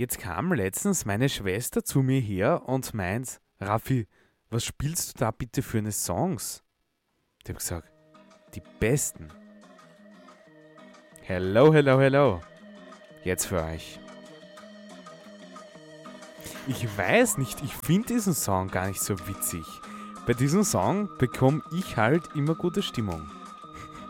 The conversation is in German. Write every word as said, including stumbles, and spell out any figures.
Jetzt kam letztens meine Schwester zu mir her und meint, Raffi, was spielst du da bitte für eine Songs? Ich habe gesagt, die besten. Hello, hello, hello. Jetzt für euch. Ich weiß nicht, ich finde diesen Song gar nicht so witzig. Bei diesem Song bekomme ich halt immer gute Stimmung.